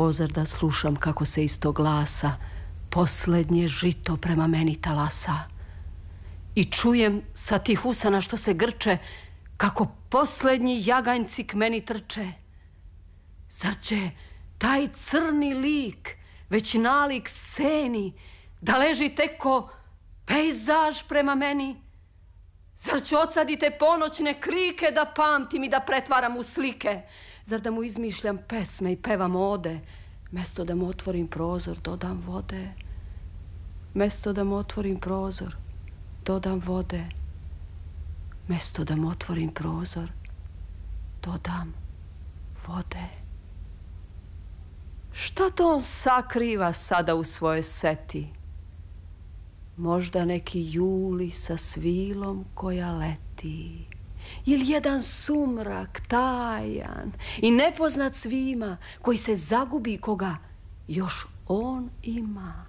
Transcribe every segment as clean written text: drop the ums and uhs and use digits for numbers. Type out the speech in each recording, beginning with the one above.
ozar da slušam kako se iz tog glasa poslednje žito prema meni talasa. I čujem sa tih usana što se grče kako poslednji jaganjci k meni trče. Zar će taj crni lik već nalik sceni da leži tek ko pejzaž prema meni? Zar ću odsadite ponoćne krike da pamtim i da pretvaram u slike? Zar da mu izmišljam pesme i pevam ode? Mesto da mu otvorim prozor, dodam vode. Mesto da mu otvorim prozor, dodam vode. Mesto da mu otvorim prozor, dodam vode. Šta to on sakriva sada u svojoj seti? Možda neki juli sa svilom koja leti. Ili jedan sumrak tajan i nepoznat svima koji se zagubi koga još on ima.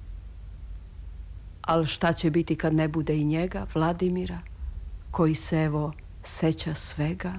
Al šta će biti kad ne bude i njega, Vladimira, koji se evo seća svega?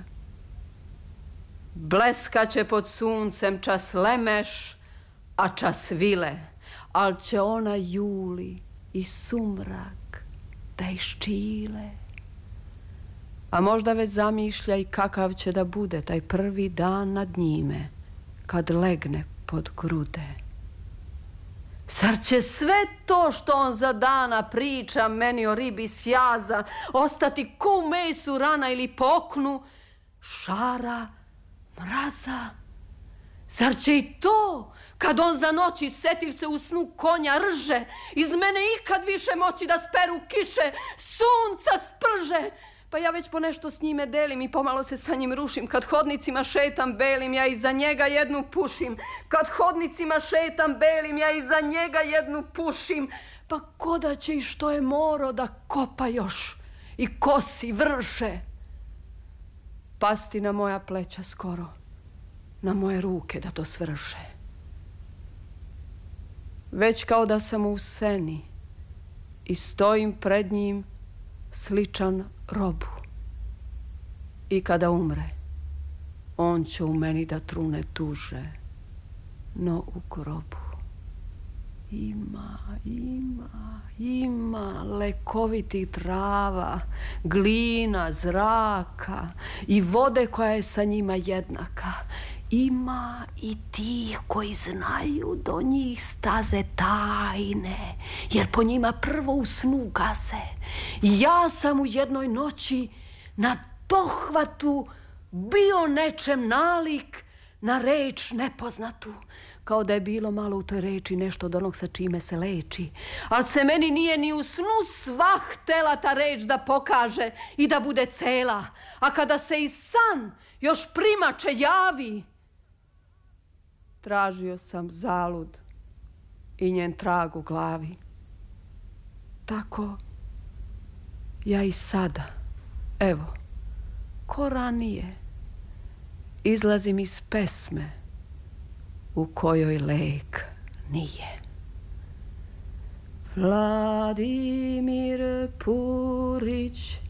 Bleskaće pod suncem čas lemeš, a čas vile, al će ona juli i sumrak da iščile. A možda već zamišlja i kakav će da bude taj prvi dan nad njime, kad legne pod grude. Zar će sve to što on za dana priča meni o ribi s jaza ostati ko u mesu rana ili po oknu šara mraza? Zar će i to, kad on za noći setiv se u snu konja rže, iz mene ikad više moći da speru kiše, sunca sprže? Pa ja već po nešto s njime delim i pomalo se sa njim rušim. Kad hodnicima šetam belim, ja iza njega jednu pušim. Kad hodnicima šetam belim, ja iza njega jednu pušim. Pa koda će i što je moro da kopa još i kosi vrše. Pasti na moja pleća skoro, na moje ruke da to svrše. Već kao da sam u seni i stojim pred njim sličan robu. I kada umre, on će u meni da trune tuže, no u grobu ima lekovitih trava, glina, zraka i vode koja je sa njima jednaka. Ima i tih koji znaju do njih staze tajne, jer po njima prvo u snu gaze. I ja sam u jednoj noći na dohvatu bio nečem nalik na reč nepoznatu, kao da je bilo malo u toj reči nešto od onog sa čime se leči. Ali se meni nije ni u snu sva htela ta reč da pokaže i da bude cela. A kada se i san još primače javi, tražio sam zalud i njen trag u glavi. Tako ja i sada, evo, ko ranije, izlazim iz pesme u kojoj lek nije. Vladimir Purić